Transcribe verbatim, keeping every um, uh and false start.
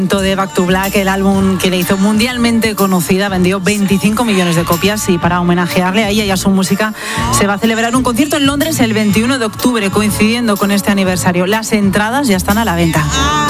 De Back to Black, el álbum que le hizo mundialmente conocida, vendió veinticinco millones de copias, y para homenajearle a ella y a su música se va a celebrar un concierto en Londres el veintiuno de octubre, coincidiendo con este aniversario. Las entradas ya están a la venta.